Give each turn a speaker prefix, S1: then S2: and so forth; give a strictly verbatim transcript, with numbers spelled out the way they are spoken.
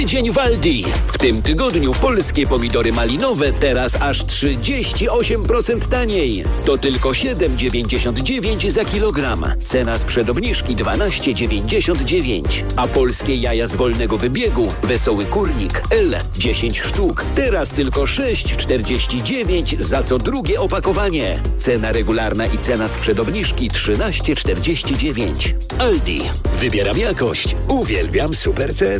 S1: Dzień w Aldi. W tym tygodniu polskie pomidory malinowe teraz aż trzydzieści osiem procent taniej. To tylko siedem dziewięćdziesiąt dziewięć za kilogram. Cena sprzed obniżki dwanaście dziewięćdziesiąt dziewięć. A polskie jaja z wolnego wybiegu Wesoły Kurnik L dziesięć sztuk. Teraz tylko sześć czterdzieści dziewięć za co drugie opakowanie. Cena regularna i cena sprzed obniżki trzynaście czterdzieści dziewięć. Aldi. Wybieram jakość. Uwielbiam super ceny.